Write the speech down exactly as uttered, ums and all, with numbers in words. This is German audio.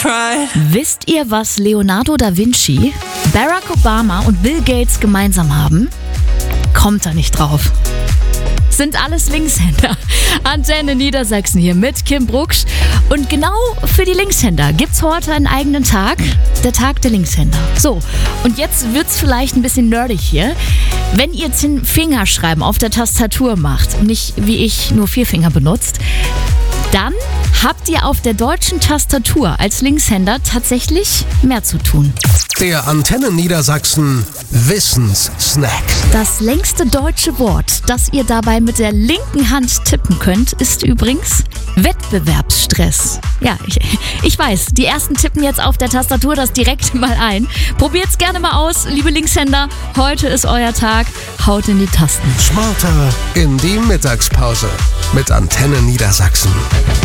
tried. Wisst ihr, was Leonardo da Vinci, Barack Obama und Bill Gates gemeinsam haben? Kommt da nicht drauf. Sind alles Linkshänder. Antenne Niedersachsen hier mit Kim Brucksch. Und genau für die Linkshänder gibt's heute einen eigenen Tag, der Tag der Linkshänder. So, und jetzt wird's vielleicht ein bisschen nerdig hier. Wenn ihr zehn Fingerschreiben auf der Tastatur macht und nicht wie ich nur vier Finger benutzt, dann habt ihr auf der deutschen Tastatur als Linkshänder tatsächlich mehr zu tun. Der Antenne Niedersachsen Wissenssnack. Das längste deutsche Wort, das ihr dabei mit der linken Hand tippen könnt, ist übrigens Wettbewerbsstress. Ja, ich, ich weiß, die ersten tippen jetzt auf der Tastatur das direkt mal ein. Probiert's gerne mal aus, liebe Linkshänder. Heute ist euer Tag. Haut in die Tasten. Smarter in die Mittagspause mit Antenne Niedersachsen.